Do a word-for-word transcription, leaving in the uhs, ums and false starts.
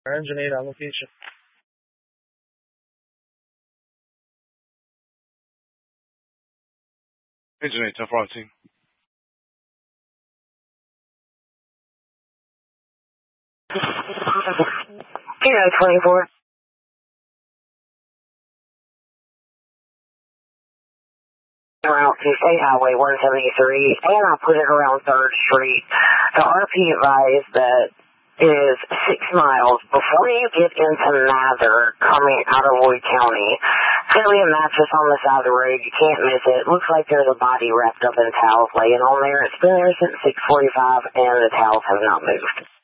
Engine eight on location. Engine eight, ten four on team. Kilo twenty-four. Route to State Highway one seventy-three, and I put it around third Street. The R P advised that it is six miles before you get into Mather coming out of Lloyd County. Clearly a mattress on the side of the road. You can't miss it. It looks like there's a body wrapped up in towels laying on there. It's been there since six forty-five, and the towels have not moved.